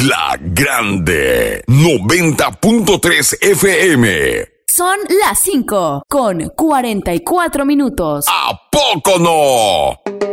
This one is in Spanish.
La Grande 90.3 FM. Son las 5 con 44 minutos. ¿A poco no?